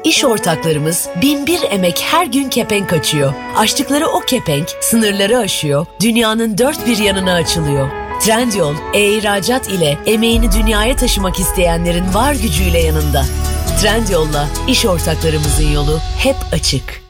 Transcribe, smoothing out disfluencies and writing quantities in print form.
İş ortaklarımız binbir emek her gün kepenk açıyor. Açtıkları o kepenk sınırları aşıyor, dünyanın dört bir yanına açılıyor. Trendyol, e-ihracat ile emeğini dünyaya taşımak isteyenlerin var gücüyle yanında. Trendyol'la iş ortaklarımızın yolu hep açık.